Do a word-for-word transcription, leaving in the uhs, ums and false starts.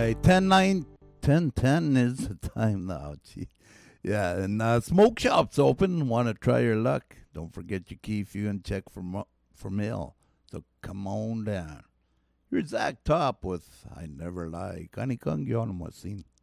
right, ten nine, ten ten is the time now. Gee. Yeah, and uh, smoke shops open. Want to try your luck? Don't forget your key few and check for mo- for mail. So come on down. Here's Zach Top with I Never Lie. Kani kang yun mo sin.